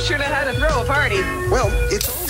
sure know how to throw a party. Well, it's